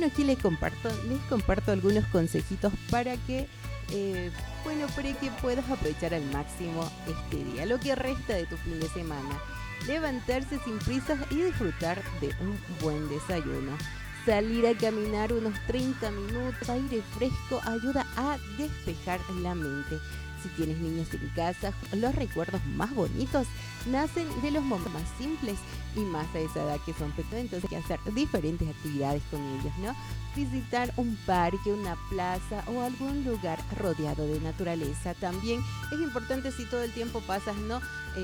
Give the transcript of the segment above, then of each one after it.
bueno, aquí les comparto algunos consejitos para que, para que puedas aprovechar al máximo este día, lo que resta de tu fin de semana. Levantarse sin prisas y disfrutar de un buen desayuno. Salir a caminar unos 30 minutos, aire fresco, ayuda a despejar la mente. Si tienes niños en casa, los recuerdos más bonitos nacen de los momentos más simples y más a esa edad que son pequeños, entonces hay que hacer diferentes actividades con ellos, ¿no? Visitar un parque, una plaza o algún lugar rodeado de naturaleza. También es importante si todo el tiempo pasas, ¿no?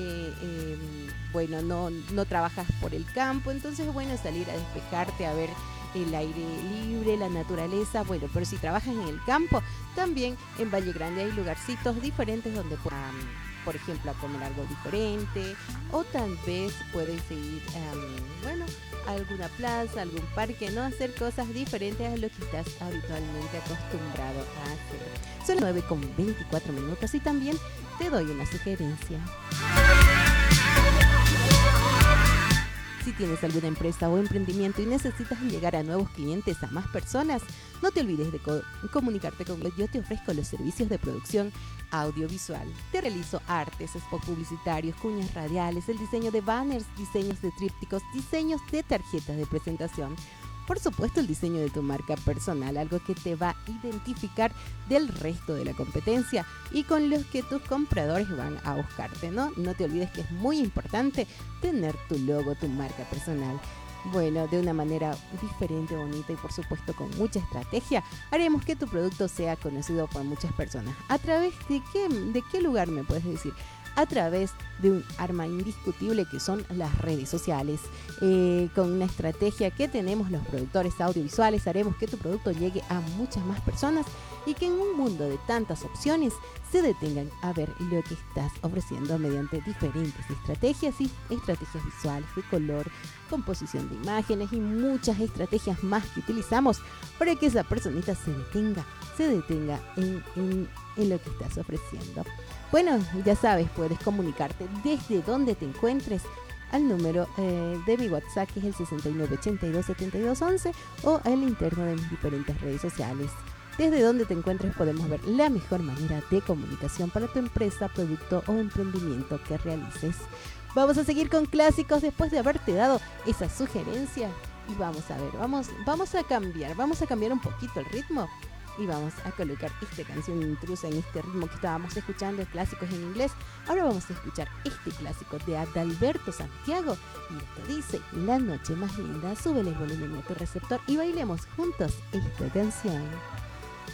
No trabajas por el campo, entonces es bueno salir a despejarte, a ver el aire libre, la naturaleza, bueno, pero si trabajas en el campo, también en Valle Grande hay lugarcitos diferentes donde puedan, por ejemplo, a comer algo diferente, o tal vez puedes ir, a alguna plaza, algún parque, ¿no? Hacer cosas diferentes a lo que estás habitualmente acostumbrado a hacer. Son las 9:24 y también te doy una sugerencia. Si tienes alguna empresa o emprendimiento y necesitas llegar a nuevos clientes, a más personas, no te olvides de comunicarte conmigo. Yo te ofrezco los servicios de producción audiovisual. Te realizo artes, spots publicitarios, cuñas radiales, el diseño de banners, diseños de trípticos, diseños de tarjetas de presentación. Por supuesto, el diseño de tu marca personal, algo que te va a identificar del resto de la competencia y con los que tus compradores van a buscarte, ¿no? No te olvides que es muy importante tener tu logo, tu marca personal. Bueno, de una manera diferente, bonita y por supuesto con mucha estrategia, haremos que tu producto sea conocido por muchas personas. ¿A través de qué lugar me puedes decir? A través de un arma indiscutible que son las redes sociales. Con una estrategia que tenemos los productores audiovisuales, haremos que tu producto llegue a muchas más personas y que en un mundo de tantas opciones se detengan a ver lo que estás ofreciendo mediante diferentes estrategias visuales, de color, composición de imágenes y muchas estrategias más que utilizamos para que esa personita se detenga en lo que estás ofreciendo. Bueno, ya sabes, puedes comunicarte desde donde te encuentres al número de mi WhatsApp, que es el 69827211, o al interno de mis diferentes redes sociales. Desde donde te encuentres podemos ver la mejor manera de comunicación para tu empresa, producto o emprendimiento que realices. Vamos a seguir con clásicos después de haberte dado esa sugerencia y vamos a ver, vamos a cambiar un poquito el ritmo. Y vamos a colocar esta canción intrusa en este ritmo que estábamos escuchando, clásicos en inglés. Ahora vamos a escuchar este clásico de Adalberto Santiago. Y esto dice: La noche más linda. Súbele el volumen a tu receptor y bailemos juntos esta canción.